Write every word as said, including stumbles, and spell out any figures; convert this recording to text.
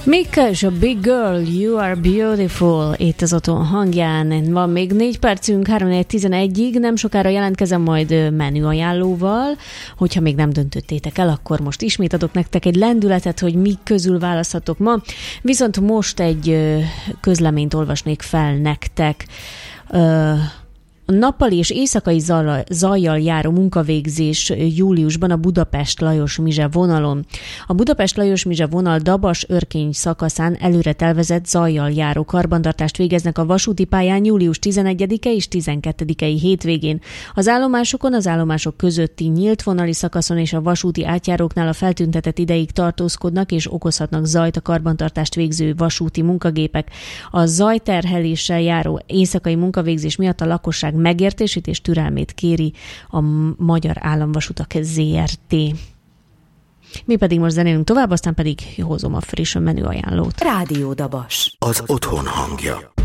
Mika és a Big Girl, You Are Beautiful, itt az Otthon hangján. Van még négy percünk, három tizenegyig, nem sokára jelentkezem majd menüajánlóval. Hogyha még nem döntöttétek el, akkor most ismét adok nektek egy lendületet, hogy mik közül választhatok ma. Viszont most egy közleményt olvasnék fel nektek. A nappali és éjszakai zajjal járó munkavégzés júliusban a Budapest-Lajos-Mizse vonalon. A Budapest-Lajos-Mizse vonal Dabas-Örkény szakaszán előre tervezett zajjal járó karbantartást végeznek a vasúti pályán július tizenegyedike és tizenkettedikei hétvégén. Az állomásokon, az állomások közötti nyílt vonali szakaszon és a vasúti átjáróknál a feltüntetett ideig tartózkodnak és okozhatnak zajt a karbantartást végző vasúti munkagépek. A zajterheléssel járó éjszakai munkavégzés miatt a lakosság megértését és türelmét kéri a Magyar Államvasutak zé er té. Mi pedig most zenélünk tovább, aztán pedig hozom a friss menüajánlót. Rádió Dabas. Az otthon hangja.